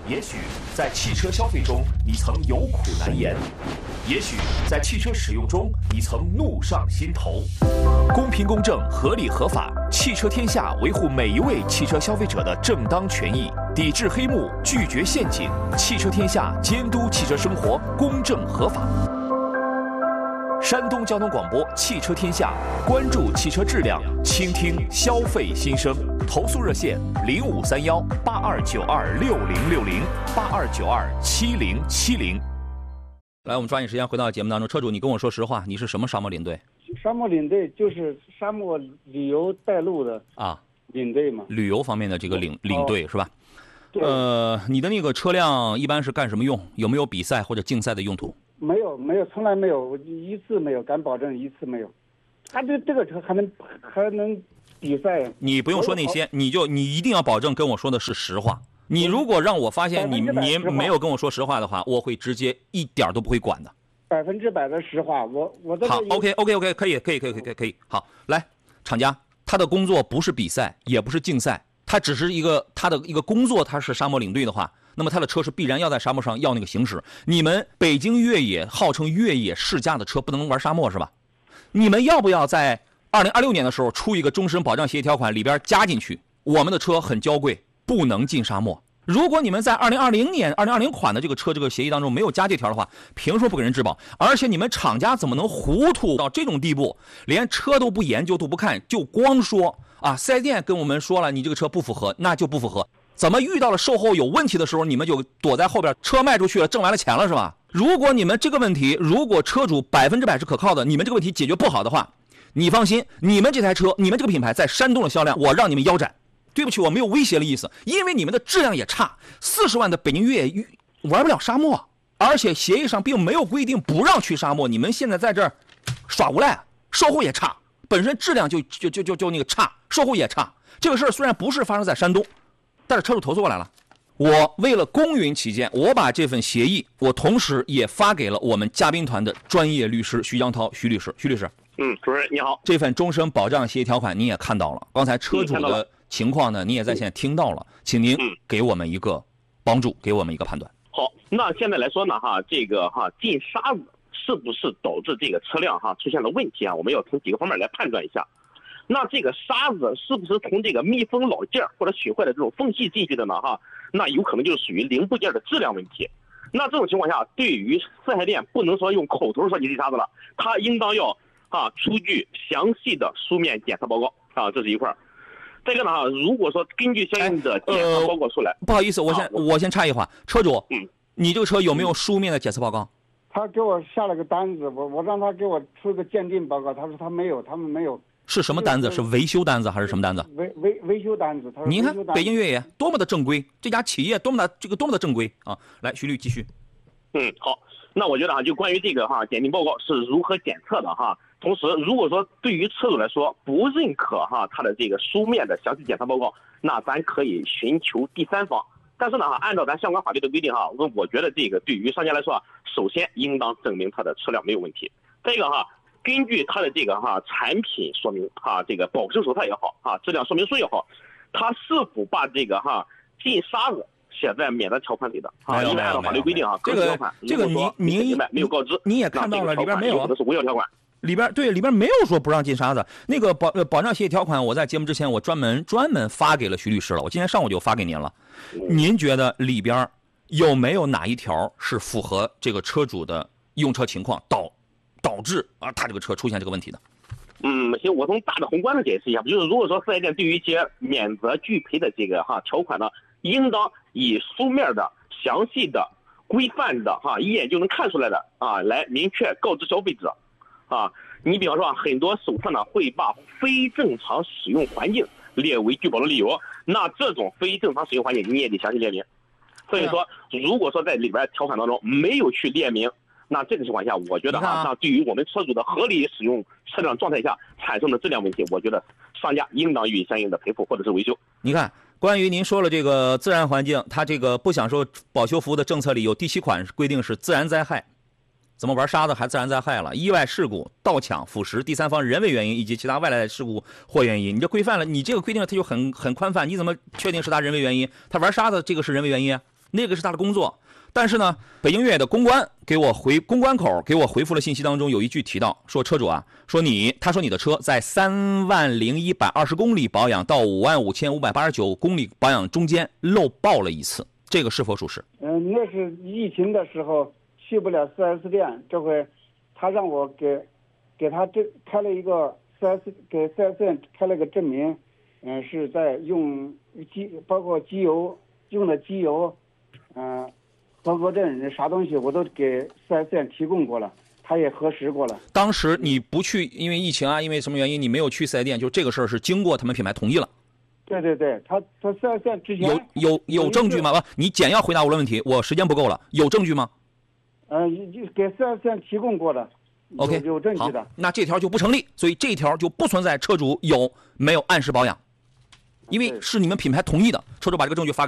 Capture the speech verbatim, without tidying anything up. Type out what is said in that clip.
也许在汽车消费中你曾有苦难言，也许在汽车使用中你曾怒上心头。公平公正、合理合法，汽车天下维护每一位汽车消费者的正当权益，抵制黑幕，拒绝陷阱。汽车天下监督汽车生活公正合法。山东交通广播汽车天下，关注汽车质量，倾听消费心声。投诉热线零五三幺八二九二六零六零八二九二七零七零。来，我们抓紧时间回到节目当中。车主，你跟我说实话，你是什么沙漠领队？ 沙漠领队就是沙漠旅游带路的啊，领队嘛。 旅游方面的这个领领队是吧？ 对。 呃，你的那个车辆一般是干什么用？有没有比赛或者竞赛的用途？ 没有，没有，从来没有，我一次没有，敢保证一次没有。他这这个车还能还能比赛？ 你不用说那些，你就你一定要保证跟我说的是实话。你如果让我发现你你没有跟我说实话的话，我会直接一点都不会管的。 百分之百的实话，我我好 ，OK OK OK， 可以可以可以可以可以，好，来，厂家，他的工作不是比赛，也不是竞赛，他只是一个他的一个工作，他是沙漠领队的话。那么他的车是必然要在沙漠上要那个行驶。你们北京越野号称越野世家的车不能玩沙漠是吧？你们要不要在二零二六年的时候出一个终身保障协议条款，里边加进去，我们的车很娇贵，不能进沙漠。如果你们在二零二零年二零二零款的这个车这个协议当中没有加这条的话，凭说不给人质保？而且你们厂家怎么能糊涂到这种地步，连车都不研究都不看，就光说啊四 S 店跟我们说了你这个车不符合，那就不符合。怎么遇到了售后有问题的时候，你们就躲在后边，车卖出去了，挣完了钱了是吧？如果你们这个问题，如果车主百分之百是可靠的，你们这个问题解决不好的话，你放心，你们这台车，你们这个品牌在山东的销量，我让你们腰斩。对不起，我没有威胁的意思，因为你们的质量也差，四十万的北京越野玩不了沙漠，而且协议上并没有规定不让去沙漠，你们现在在这儿耍无赖，售后也差，本身质量就就就就就那个差，售后也差。这个事儿虽然不是发生在山东，但是车主投诉过来了，我为了公允起见，我把这份协议，我同时也发给了我们嘉宾团的专业律师徐江涛徐律师。徐律师， 嗯，主任你好。这份终身保障协议条款你也看到了，刚才车主的情况呢，你也在现在听到了，请您给我们一个帮助，给我们一个判断。 好，那现在来说呢，哈，这个哈进沙子是不是导致这个车辆哈出现了问题啊？我们要从几个方面来判断一下。那这个沙子是不是从这个密封老件或者雪坏的这种缝隙进去的呢？哈，那有可能就是属于零部件的质量问题。那这种情况下，对于四 S 店不能说用口头说你进沙子了，他应当要啊出具详细的书面检测报告啊，这是一块。再一个呢，如果说根据相应的检测报告出来， 呃、不好意思，我先、啊、我先插一话，车主，嗯，你这个车有没有书面的检测报告？ 他给我下了个单子，我我让他给我出个鉴定报告，他说他没有，他们没有。 是什么单子？是维修单子还是什么单子？ 维维维修单子。 你看北京越野多么的正规，这家企业多么的这个多么的正规啊！来，徐律继续。 嗯，好，那我觉得哈，就关于这个哈鉴定报告是如何检测的哈。同时，如果说对于车主来说不认可哈他的这个书面的详细检测报告，那咱可以寻求第三方。但是呢哈，按照咱相关法律的规定哈，我我觉得这个对于商家来说，首先应当证明他的车辆没有问题。再一个哈，根据他的这个哈产品说明哈，这个保修手册也好啊，质量说明书也好，他是否把这个哈进沙子写在免责条款里的啊？因为按照法律规定哈， 这个这个你你没有告知， 你也看到了里边没有， 可能是无效条款。 里边对里边没有说不让进沙子。那个保保障协议条款，我在节目之前我专门专门发给了徐律师了，我今天上午就发给您了。您觉得里边有没有哪一条是符合这个车主的用车情况导导致啊他这个车出现这个问题的？ 嗯，行，我从大的宏观的解释一下，就是如果说四 S 店对于一些免责拒赔的这个哈条款呢，应当以书面的、详细的、规范的哈，一眼就能看出来的啊，来明确告知消费者。啊，你比方说啊，很多手册呢会把非正常使用环境列为拒保的理由，那这种非正常使用环境你也得详细列明。所以说，如果说在里边条款当中没有去列明，那这个情况下，我觉得啊，那对于我们车主的合理使用车辆状态下产生的质量问题，我觉得商家应当予以相应的赔付或者是维修。 你看，关于您说了这个自然环境，它这个不享受保修服务的政策里有第七款规定是自然灾害。怎么玩沙子还自然灾害了？意外事故、盗抢、腐蚀、第三方人为原因以及其他外来事故或原因，你这规范了，你这个规定它就很很宽泛，你怎么确定是他人为原因？他玩沙子这个是人为原因啊？ 那个是他的工作。但是呢，北京越野的公关给我回公关口给我回复的信息当中有一句提到说，车主啊，说你他说你的车在三万零一百二十公里保养到五万五千五百八十九公里保养中间漏报了一次，这个是否属实？ 嗯，那是疫情的时候去不了 四 S 店，这回他让我给给他这开了一个 四 S 给 四 S 店开了个证明，嗯，是在用机包括机油用的机油，嗯、呃。合格证啥东西我都给 四 S 店提供过了，他也核实过了。 当时你不去，因为疫情啊，因为什么原因你没有去四 S 店，就这个事儿是经过他们品牌同意了。 对对对，他他四 S 店之前有有有证据吗？不，你简要回答我的问题，我时间不够了，有证据吗？ 嗯、呃，给四 S 店提供过的。 OK， 有, 有证据的。 好，那这条就不成立，所以这条就不存在车主有没有按时保养，因为是你们品牌同意的，车主把这个证据发。